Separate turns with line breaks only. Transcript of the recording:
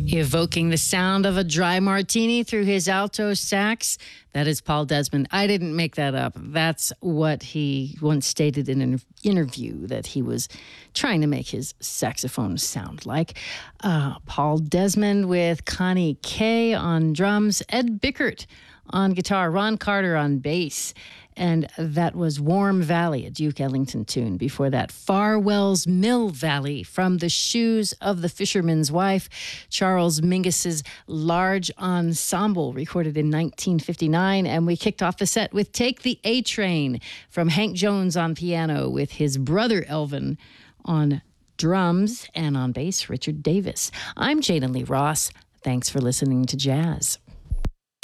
Evoking the sound of a dry martini through his alto sax. That is Paul Desmond. I didn't make that up. That's what he once stated in an interview that he was trying to make his saxophone sound like. Paul Desmond with Connie Kay on drums, Ed Bickert on guitar, Ron Carter on bass. And that was Warm Valley, a Duke Ellington tune. Before that, Farwell's Mill Valley from The Shoes of the Fisherman's Wife, Charles Mingus's Large Ensemble, recorded in 1959. And we kicked off the set with Take the A Train from Hank Jones on piano with his brother Elvin on drums, and on bass, Richard Davis. I'm Jayden Lee Ross. Thanks for listening to Jazz.